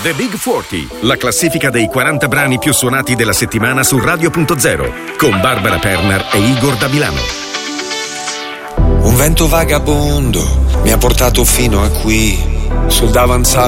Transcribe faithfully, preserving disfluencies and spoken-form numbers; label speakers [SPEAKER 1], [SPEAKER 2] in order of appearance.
[SPEAKER 1] The Big quaranta, la classifica dei quaranta brani più suonati della settimana su Radio punto zero, con Barbara Pernar e Igor da Milano.
[SPEAKER 2] Un vento vagabondo mi ha portato fino a qui, sul davanzale